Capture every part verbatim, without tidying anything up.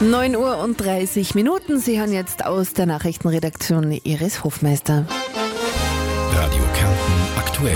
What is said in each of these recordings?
neun Uhr und dreißig Minuten. Sie hören jetzt aus der Nachrichtenredaktion Iris Hofmeister. Radio Kärnten aktuell.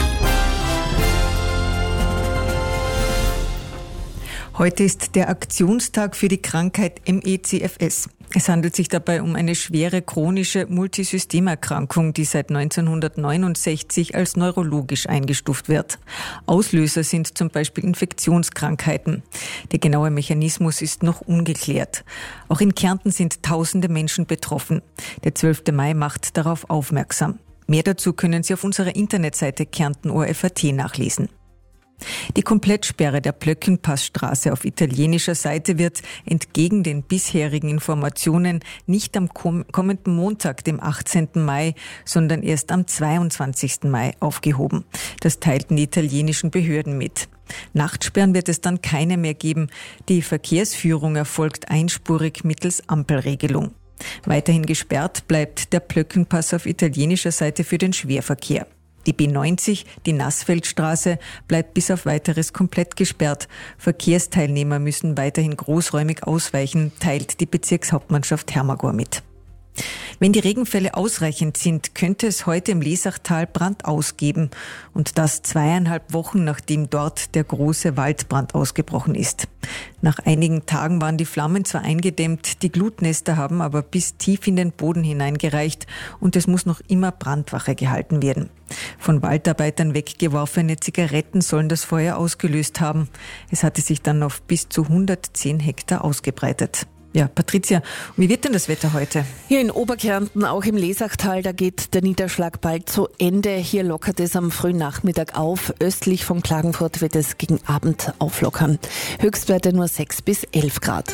Heute ist der Aktionstag für die Krankheit M E C F S. Es handelt sich dabei um eine schwere chronische Multisystemerkrankung, die seit neunzehnhundertneunundsechzig als neurologisch eingestuft wird. Auslöser sind zum Beispiel Infektionskrankheiten. Der genaue Mechanismus ist noch ungeklärt. Auch in Kärnten sind tausende Menschen betroffen. Der zwölfte Mai macht darauf aufmerksam. Mehr dazu können Sie auf unserer Internetseite kärnten punkt o r f punkt a t nachlesen. Die Komplettsperre der Plöckenpassstraße auf italienischer Seite wird entgegen den bisherigen Informationen nicht am kommenden Montag, dem achtzehnten Mai, sondern erst am zweiundzwanzigsten Mai aufgehoben. Das teilten die italienischen Behörden mit. Nachtsperren wird es dann keine mehr geben. Die Verkehrsführung erfolgt einspurig mittels Ampelregelung. Weiterhin gesperrt bleibt der Plöckenpass auf italienischer Seite für den Schwerverkehr. Die B neunzig, die Nassfeldstraße, bleibt bis auf Weiteres komplett gesperrt. Verkehrsteilnehmer müssen weiterhin großräumig ausweichen, teilt die Bezirkshauptmannschaft Hermagor mit. Wenn die Regenfälle ausreichend sind, könnte es heute im Lesachtal Brandaus geben. Und das zweieinhalb Wochen, nachdem dort der große Waldbrand ausgebrochen ist. Nach einigen Tagen waren die Flammen zwar eingedämmt, die Glutnester haben aber bis tief in den Boden hineingereicht und es muss noch immer Brandwache gehalten werden. Von Waldarbeitern weggeworfene Zigaretten sollen das Feuer ausgelöst haben. Es hatte sich dann auf bis zu hundertzehn Hektar ausgebreitet. Ja, Patricia, wie wird denn das Wetter heute? Hier in Oberkärnten, auch im Lesachtal, da geht der Niederschlag bald zu Ende. Hier lockert es am frühen Nachmittag auf. Östlich von Klagenfurt wird es gegen Abend auflockern. Höchstwerte nur sechs bis elf Grad.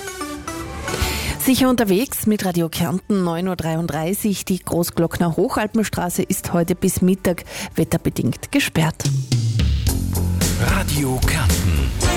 Sicher unterwegs mit Radio Kärnten neun Uhr dreiunddreißig. Die Großglockner Hochalpenstraße ist heute bis Mittag wetterbedingt gesperrt. Radio Kärnten.